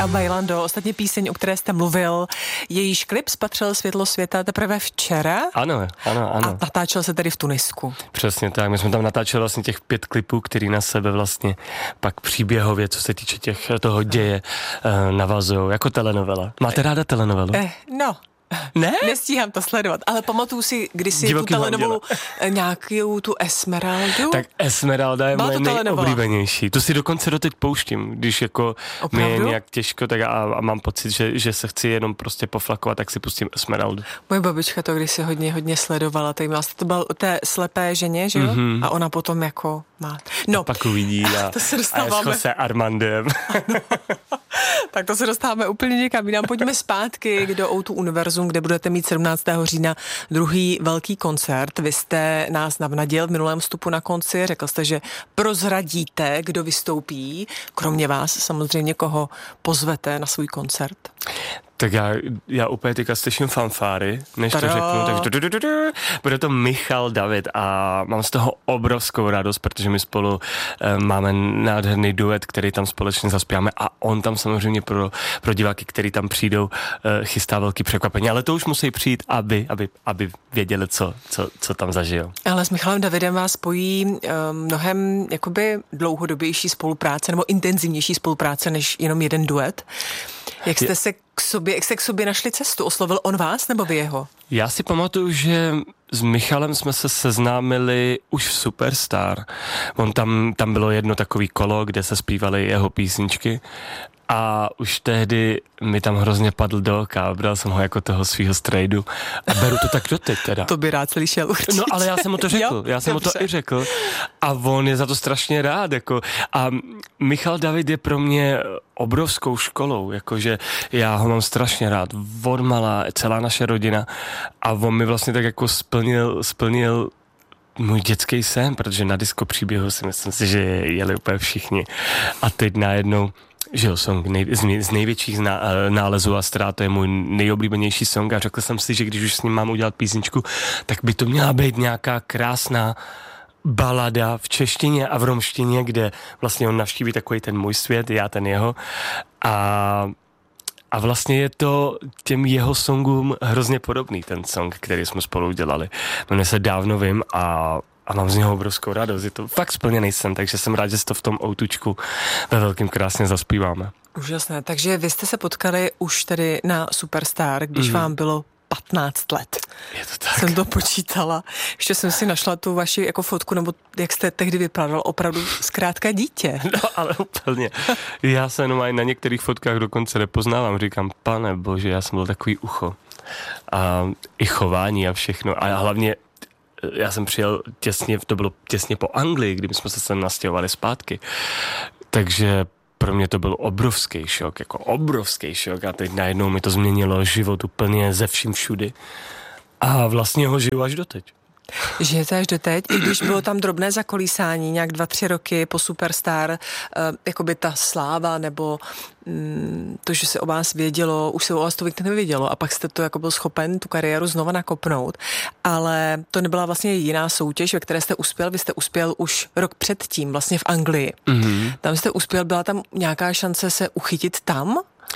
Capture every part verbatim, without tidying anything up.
a Bailando, ostatně píseň, o které jste mluvil, jejíž klip spatřil světlo světa teprve včera. Ano, ano, ano. A natáčel se tedy v Tunisku. Přesně tak, my jsme tam natáčeli vlastně těch pět klipů, který na sebe vlastně pak příběhově, co se týče těch, toho děje, navazují, jako telenovela. Máte ráda telenovelu? Eh, no. Ne? Nestíhám to sledovat, ale pamatuju si, když si Divoký tu telenovelu nějakou tu Esmeraldu. Tak Esmeralda je Byla moje to nejoblíbenější. To si dokonce doteď pouštím, když jako Opravdu? mi je nějak těžko tak a, a mám pocit, že, že se chci jenom prostě poflakovat, tak si pustím Esmeraldu. Moje babička to když si hodně, hodně sledovala, tak vlastně to bylo o té slepé ženě, že jo? Mm-hmm. A ona potom jako má. No. A pak uvidí a, to se a dostáváme. je s Jose Armandem. Tak to se dostáváme úplně někam jinam. Pojďme zpátky do ó dva Univerzum, kde budete mít sedmnáctého října druhý velký koncert. Vy jste nás navnadil v minulém vstupu na konci, řekl jste, že prozradíte, kdo vystoupí, kromě vás samozřejmě, koho pozvete na svůj koncert. Tak já, já úplně teďka slyším fanfáry, než Tada. to řeknu, takže du, du, du, du, bude to Michal David a mám z toho obrovskou radost, protože my spolu e, máme nádherný duet, který tam společně zaspíváme a on tam samozřejmě pro, pro diváky, který tam přijdou, e, chystá velký překvapení, ale to už musí přijít, aby, aby, aby věděli, co, co, co tam zažijou. Ale s Michalem Davidem vás spojí e, mnohem jakoby dlouhodobější spolupráce nebo intenzivnější spolupráce než jenom jeden duet. Jak jste se k sobě, jak jste k sobě našli cestu? Oslovil on vás nebo vy jeho? Já si pamatuju, že s Michalem jsme se seznámili už v Superstar. On tam, tam bylo jedno takový kolo, kde se zpívaly jeho písničky a už tehdy mi tam hrozně padl do oka. Bral jsem ho jako toho svýho strejdu a beru to tak doteď teda. To by rád slyšel určitě. No ale já jsem mu to řekl, jo, já jsem mu to i řekl a on je za to strašně rád, jako a Michal David je pro mě obrovskou školou, jakože já ho mám strašně rád, od malá, celá naše rodina a on mi vlastně tak jako splnil, splnil můj dětský sen, protože na disco příběhu si myslím si, že jeli úplně všichni a teď najednou že jo, song nej, z, z největších zná, nálezů a ztrát, to je můj nejoblíbenější song a řekl jsem si, že když už s ním mám udělat písničku, tak by to měla být nějaká krásná balada v češtině a v romštině, kde vlastně on navštíví takový ten můj svět, já ten jeho a A vlastně je to těm jeho songům hrozně podobný, ten song, který jsme spolu udělali. Jmenuje se Dávno vím a a mám z něho obrovskou radost. Je to fakt splněný sen, takže jsem rád, že si to v tom outučku ve velkým krásně zaspíváme. Úžasné, takže vy jste se potkali už tedy na Superstar, když mm. vám bylo patnáct let. Je to tak. Jsem to počítala. Ještě jsem si našla tu vaši jako fotku, nebo jak jste tehdy vypadal, opravdu zkrátka dítě. No ale úplně. Já se jenom aj na některých fotkách dokonce nepoznávám. Říkám, pane bože, já jsem byl takový ucho. A i chování a všechno. A hlavně já jsem přijel těsně, to bylo těsně po Anglii, kdy jsme se sem nastěhovali zpátky. Takže pro mě to byl obrovský šok, jako obrovský šok a teď najednou mi to změnilo život úplně ze vším všudy a vlastně ho žiju až doteď. Žijete až doteď, i když bylo tam drobné zakolísání, nějak dva, tři roky po Superstar, eh, jakoby ta sláva, nebo mm, to, že se o vás vědělo, už se o vás to nevědělo a pak jste to jako byl schopen tu kariéru znova nakopnout, ale to nebyla vlastně jiná soutěž, ve které jste uspěl, vy jste uspěl už rok předtím, vlastně v Anglii. Mm-hmm. Tam jste uspěl, byla tam nějaká šance se uchytit tam?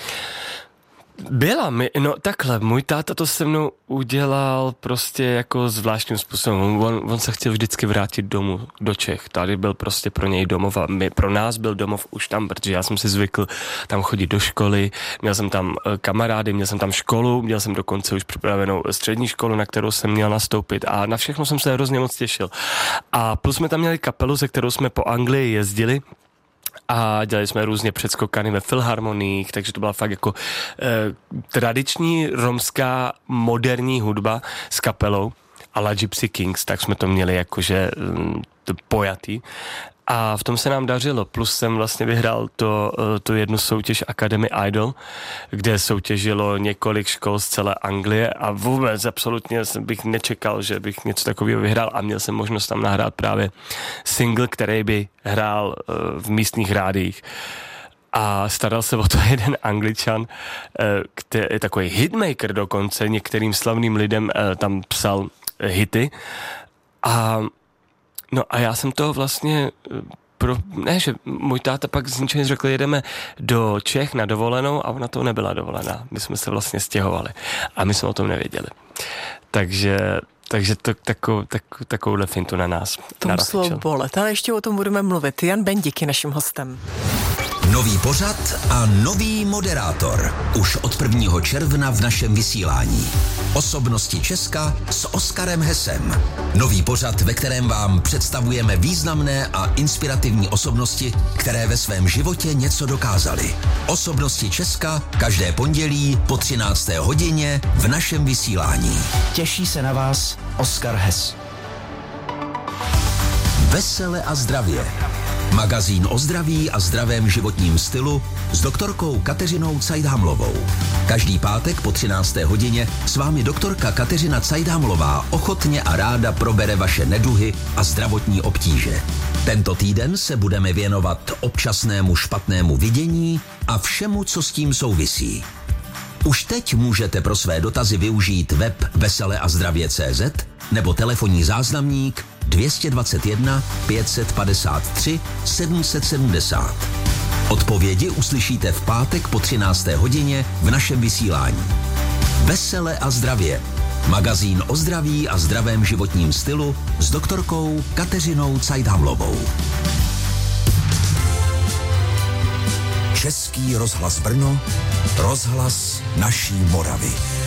Byla mi, no takhle, můj táta to se mnou udělal prostě jako zvláštním způsobem. On, on se chtěl vždycky vrátit domů, do Čech. Tady byl prostě pro něj domov a my, pro nás byl domov už tam, protože já jsem si zvykl tam chodit do školy, měl jsem tam kamarády, měl jsem tam školu, měl jsem dokonce už připravenou střední školu, na kterou jsem měl nastoupit a na všechno jsem se hrozně moc těšil. A plus jsme tam měli kapelu, se kterou jsme po Anglii jezdili, a dělali jsme různě předskokany ve filharmoniích, takže to byla fakt jako eh, tradiční romská moderní hudba s kapelou a la Gypsy Kings, tak jsme to měli jakože hm, to pojatý. A v tom se nám dařilo, plus jsem vlastně vyhrál to, to jednu soutěž Academy Idol, kde soutěžilo několik škol z celé Anglie a vůbec absolutně bych nečekal, že bych něco takového vyhrál a měl jsem možnost tam nahrát právě single, který by hrál v místních rádiích. A staral se o to jeden Angličan, který je takový hitmaker dokonce, některým slavným lidem tam psal hity a no a já jsem toho vlastně pro, ne, že můj táta pak z ničeho nic řekl, jedeme do Čech na dovolenou a ona to nebyla dovolená. My jsme se vlastně stěhovali a my jsme o tom nevěděli. Takže Takže to, takovou, takovou, takovouhle fintu na nás. To muselo bolet, ale ještě o tom budeme mluvit. Jan Bendik je naším hostem. Nový pořad a nový moderátor. Už od prvního června v našem vysílání. Osobnosti Česka s Oskarem Hesem. Nový pořad, ve kterém vám představujeme významné a inspirativní osobnosti, které ve svém životě něco dokázaly. Osobnosti Česka každé pondělí po třinácté hodině v našem vysílání. Těší se na vás Oskar Hes. Vesele a zdravě. Magazín o zdraví a zdravém životním stylu s doktorkou Kateřinou Cajdhamlovou. Každý pátek po třinácté hodině s vámi doktorka Kateřina Cajdhamlová ochotně a ráda probere vaše neduhy a zdravotní obtíže. Tento týden se budeme věnovat občasnému špatnému vidění a všemu, co s tím souvisí. Už teď můžete pro své dotazy využít web vesele a zdravě tečka cé zet nebo telefonní záznamník dvě stě dvacet jedna pět set padesát tři sedm set sedmdesát. Odpovědi uslyšíte v pátek po třinácté hodině v našem vysílání. Vesele a zdravě. Magazín o zdraví a zdravém životním stylu s doktorkou Kateřinou Cajdhamlovou. Český rozhlas Brno, rozhlas naší Moravy.